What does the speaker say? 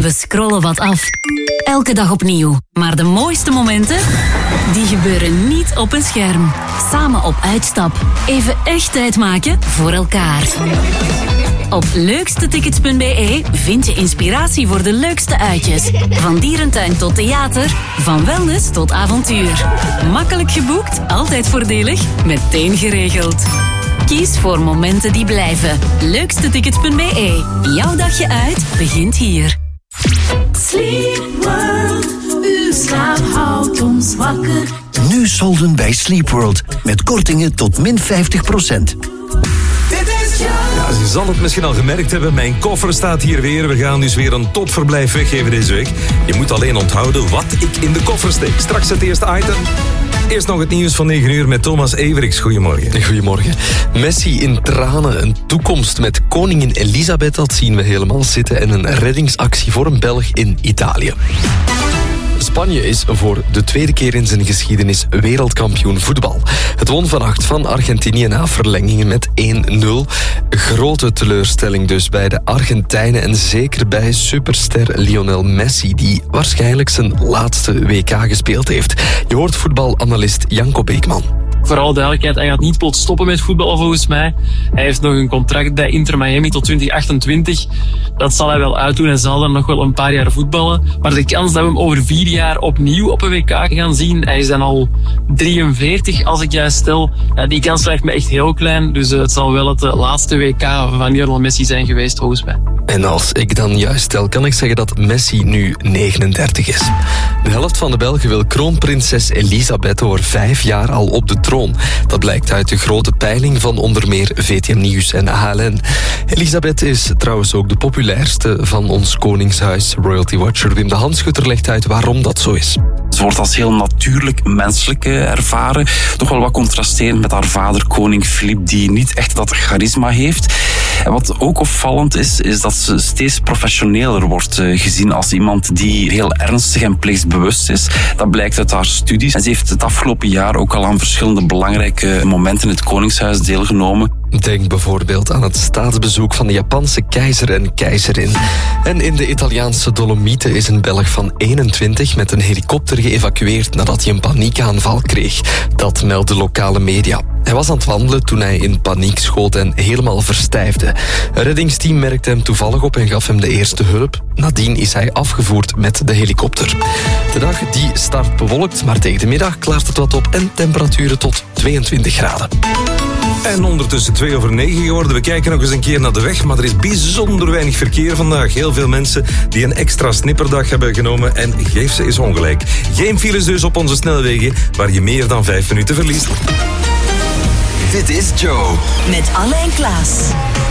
We scrollen wat af. Elke dag opnieuw. Maar de mooiste momenten, die gebeuren niet op een scherm. Samen op uitstap. Even echt tijd maken voor elkaar. Op leukstetickets.be vind je inspiratie voor de leukste uitjes. Van dierentuin tot theater, van wellness tot avontuur. Makkelijk geboekt, altijd voordelig, meteen geregeld. Kies voor momenten die blijven. Leukstetickets.be. Jouw dagje uit begint hier. Sleep World, uw slaap houdt ons wakker. Nu solden bij Sleep World. Met kortingen tot min 50%. Ja, je zal het misschien al gemerkt hebben, mijn koffer staat hier weer. We gaan dus weer een topverblijf weggeven deze week. Je moet alleen onthouden wat ik in de koffer steek. Straks het eerste item. Eerst nog het nieuws van 9 uur met Thomas Everiks. Goedemorgen. Goedemorgen. Messi in tranen. Een toekomst met koningin Elisabeth, dat zien we helemaal zitten. En een reddingsactie voor een Belg in Italië. Spanje is voor de tweede keer in zijn geschiedenis wereldkampioen voetbal. Het won vannacht van Argentinië na verlengingen met 1-0. Grote teleurstelling dus bij de Argentijnen en zeker bij superster Lionel Messi, die waarschijnlijk zijn laatste WK gespeeld heeft. Je hoort voetbalanalist Janko Beekman. Vooral duidelijkheid, hij gaat niet plots stoppen met voetballen volgens mij. Hij heeft nog een contract bij Inter Miami tot 2028. Dat zal hij wel uitdoen en zal dan nog wel een paar jaar voetballen. Maar de kans dat we hem over 4 jaar opnieuw op een WK gaan zien, hij is dan al 43 als ik juist stel. Ja, die kans lijkt me echt heel klein. Dus het zal wel het laatste WK van Lionel Messi zijn geweest volgens mij. En als ik dan juist stel, kan ik zeggen dat Messi nu 39 is. De helft van de Belgen wil kroonprinses Elisabeth over 5 jaar al op de troon. Dat blijkt uit de grote peiling van onder meer VTM Nieuws en HLN. Elisabeth is trouwens ook de populairste van ons koningshuis. Royalty Watcher Wim de Hanschutter legt uit waarom dat zo is. Ze wordt als heel natuurlijk menselijk ervaren. Toch wel wat contrasterend met haar vader, koning Filip, die niet echt dat charisma heeft. En wat ook opvallend is dat ze steeds professioneler wordt gezien als iemand die heel ernstig en plichtsbewust is. Dat blijkt uit haar studies. En ze heeft het afgelopen jaar ook al aan verschillende belangrijke momenten in het Koningshuis deelgenomen. Denk bijvoorbeeld aan het staatsbezoek van de Japanse keizer en keizerin. En in de Italiaanse Dolomieten is een Belg van 21 met een helikopter geëvacueerd nadat hij een paniekaanval kreeg. Dat melden lokale media. Hij was aan het wandelen toen hij in paniek schoot en helemaal verstijfde. Een reddingsteam merkte hem toevallig op en gaf hem de eerste hulp. Nadien is hij afgevoerd met de helikopter. De dag die start bewolkt, maar tegen de middag klaart het wat op en temperaturen tot 22 graden. En ondertussen 8:02 geworden. We kijken nog eens een keer naar de weg, maar er is bijzonder weinig verkeer vandaag. Heel veel mensen die een extra snipperdag hebben genomen en geef ze eens ongelijk. Geen files dus op onze snelwegen, waar je meer dan 5 minuten verliest. Dit is Joe. Met Alle en Klaas.